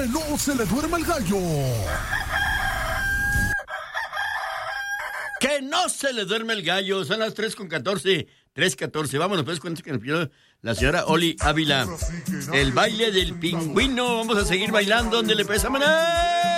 Que no se le duerma el gallo. Que no se le duerme el gallo. Son las 3:14. 3:14. Vámonos, pues, cuenta que nos pidió la señora Oli Ávila. El baile del pingüino. Vamos a seguir bailando. ¿Dónde le pesa, maná?